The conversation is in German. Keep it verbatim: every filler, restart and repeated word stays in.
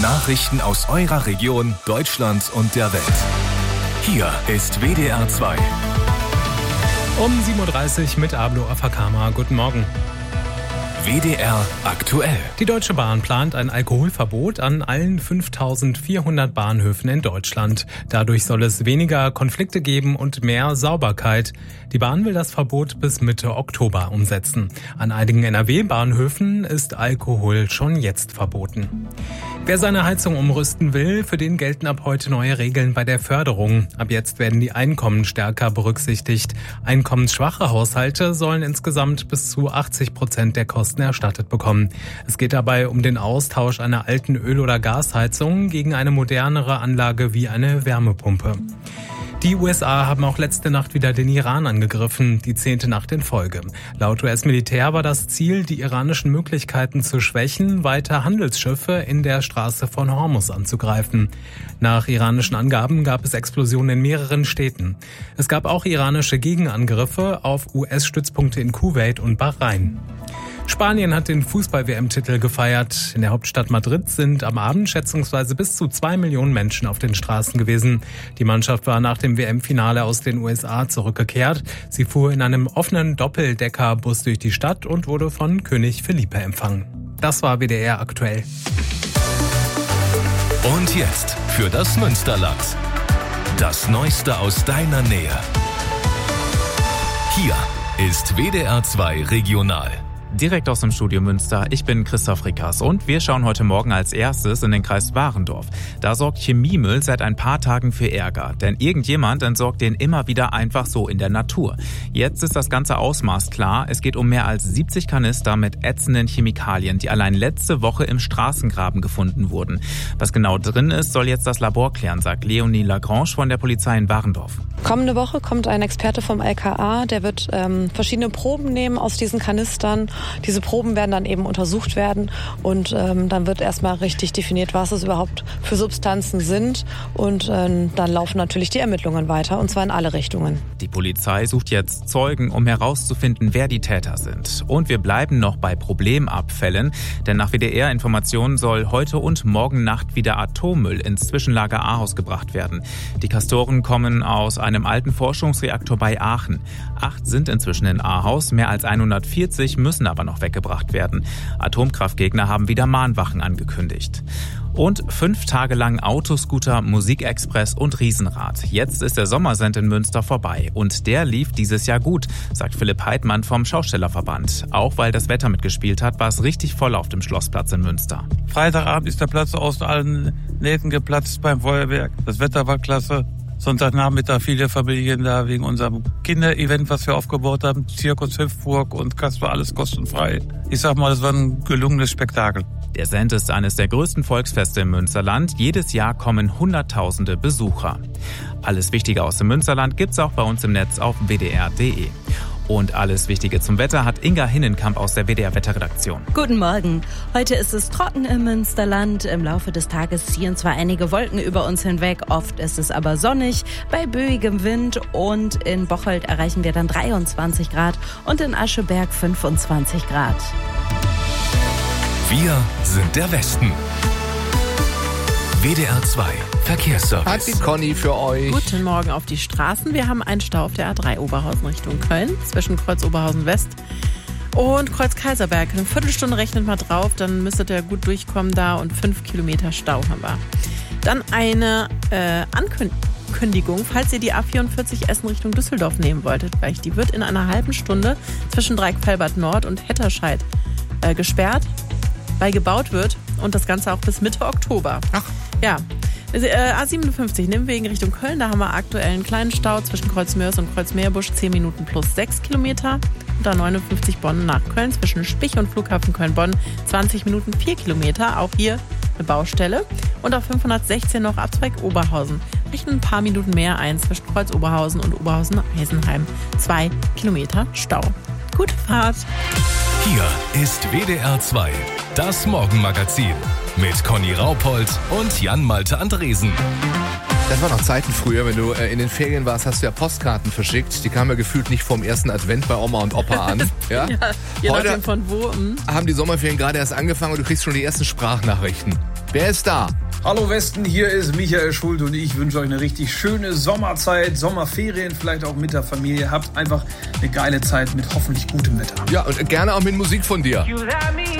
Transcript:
Nachrichten aus eurer Region, Deutschland und der Welt. Hier ist W D R zwei. Um sieben Uhr dreißig mit Ablo Afakama. Guten Morgen. W D R aktuell. Die Deutsche Bahn plant ein Alkoholverbot an allen fünftausendvierhundert Bahnhöfen in Deutschland. Dadurch soll es weniger Konflikte geben und mehr Sauberkeit. Die Bahn will das Verbot bis Mitte Oktober umsetzen. An einigen N R W-Bahnhöfen ist Alkohol schon jetzt verboten. Wer seine Heizung umrüsten will, für den gelten ab heute neue Regeln bei der Förderung. Ab jetzt werden die Einkommen stärker berücksichtigt. Einkommensschwache Haushalte sollen insgesamt bis zu achtzig Prozent der Kosten erstattet bekommen. Es geht dabei um den Austausch einer alten Öl- oder Gasheizung gegen eine modernere Anlage wie eine Wärmepumpe. Die U S A haben auch letzte Nacht wieder den Iran angegriffen, die zehnte Nacht in Folge. Laut U S-Militär war das Ziel, die iranischen Möglichkeiten zu schwächen, weiter Handelsschiffe in der Straße von Hormuz anzugreifen. Nach iranischen Angaben gab es Explosionen in mehreren Städten. Es gab auch iranische Gegenangriffe auf U S-Stützpunkte in Kuwait und Bahrain. Spanien hat den Fußball-W M-Titel gefeiert. In der Hauptstadt Madrid sind am Abend schätzungsweise bis zu zwei Millionen Menschen auf den Straßen gewesen. Die Mannschaft war nach dem W M-Finale aus den U S A zurückgekehrt. Sie fuhr in einem offenen Doppeldeckerbus durch die Stadt und wurde von König Felipe empfangen. Das war W D R aktuell. Und jetzt für das Münsterland. Das Neueste aus deiner Nähe. Hier ist W D R zwei Regional. Direkt aus dem Studio Münster, ich bin Christoph Rickers und wir schauen heute Morgen als erstes in den Kreis Warendorf. Da sorgt Chemiemüll seit ein paar Tagen für Ärger, denn irgendjemand entsorgt den immer wieder einfach so in der Natur. Jetzt ist das ganze Ausmaß klar, es geht um mehr als siebzig Kanister mit ätzenden Chemikalien, die allein letzte Woche im Straßengraben gefunden wurden. Was genau drin ist, soll jetzt das Labor klären, sagt Leonie Lagrange von der Polizei in Warendorf. Kommende Woche kommt ein Experte vom L K A, der wird ähm, verschiedene Proben nehmen aus diesen Kanistern. Diese Proben werden dann eben untersucht werden und ähm, dann wird erstmal richtig definiert, was es überhaupt für Substanzen sind und ähm, dann laufen natürlich die Ermittlungen weiter und zwar in alle Richtungen. Die Polizei sucht jetzt Zeugen, um herauszufinden, wer die Täter sind. Und wir bleiben noch bei Problemabfällen, denn nach W D R-Informationen soll heute und morgen Nacht wieder Atommüll ins Zwischenlager Ahaus gebracht werden. Die Castoren kommen aus einem alten Forschungsreaktor bei Aachen. Acht sind inzwischen in Ahaus, mehr als hundertvierzig müssen aber noch weggebracht werden. Atomkraftgegner haben wieder Mahnwachen angekündigt. Und fünf Tage lang Autoscooter, Musikexpress und Riesenrad. Jetzt ist der Sommersend in Münster vorbei und der lief dieses Jahr gut, sagt Philipp Heidmann vom Schaustellerverband. Auch weil das Wetter mitgespielt hat, war es richtig voll auf dem Schlossplatz in Münster. Freitagabend ist der Platz aus allen Nähten geplatzt beim Feuerwerk. Das Wetter war klasse. Sonntagnachmittag viele Familien da wegen unserem Kinderevent, was wir aufgebaut haben. Zirkus Hüpfburg und Kasper, alles kostenfrei. Ich sag mal, das war ein gelungenes Spektakel. Der Send ist eines der größten Volksfeste im Münsterland. Jedes Jahr kommen Hunderttausende Besucher. Alles Wichtige aus dem Münsterland gibt's auch bei uns im Netz auf w d r punkt d e. Und alles Wichtige zum Wetter hat Inga Hinnenkamp aus der W D R-Wetterredaktion. Guten Morgen. Heute ist es trocken im Münsterland. Im Laufe des Tages ziehen zwar einige Wolken über uns hinweg, oft ist es aber sonnig, bei böigem Wind und in Bocholt erreichen wir dann dreiundzwanzig Grad und in Ascheberg fünfundzwanzig Grad. Wir sind der Westen. W D R zwei Verkehrsservice. Hat die Conny für euch. Guten Morgen auf die Straßen. Wir haben einen Stau auf der A drei Oberhausen Richtung Köln, zwischen Kreuz Oberhausen West und Kreuz Kaiserberg. Eine Viertelstunde rechnet mal drauf, dann müsstet ihr gut durchkommen da und fünf Kilometer Stau haben wir. Dann eine äh, Ankündigung, falls ihr die A vierundvierzig Essen Richtung Düsseldorf nehmen wolltet, gleich. Die wird in einer halben Stunde zwischen Dreieckfelbert Nord und Hetterscheid äh, gesperrt, weil gebaut wird und das Ganze auch bis Mitte Oktober. Ach. Ja. A siebenundfünfzig Nimwegen Richtung Köln, da haben wir aktuell einen kleinen Stau zwischen Kreuzmörs und Kreuzmeerbusch, zehn Minuten plus sechs Kilometer. Und A neunundfünfzig Bonn nach Köln zwischen Spich und Flughafen Köln-Bonn, zwanzig Minuten vier Kilometer, auch hier eine Baustelle. Und auf fünfhundertsechzehn noch Abzweig Oberhausen, rechnen ein paar Minuten mehr ein zwischen Kreuz Oberhausen und Oberhausen-Eisenheim, zwei Kilometer Stau. Gute Fahrt! Hier ist W D R zwei, das Morgenmagazin mit Conny Raupold und Jan-Malte Andresen. Das waren noch Zeiten früher, wenn du äh, in den Ferien warst, hast du ja Postkarten verschickt. Die kamen ja gefühlt nicht vom ersten Advent bei Oma und Opa an. Ja? Ja, je Heute nachdem von wo. Hm. haben die Sommerferien gerade erst angefangen und du kriegst schon die ersten Sprachnachrichten. Wer ist da? Hallo Westen, hier ist Michael Schulte und ich wünsche euch eine richtig schöne Sommerzeit, Sommerferien, vielleicht auch mit der Familie. Habt einfach eine geile Zeit mit hoffentlich gutem Wetter. Ja, und gerne auch mit Musik von dir.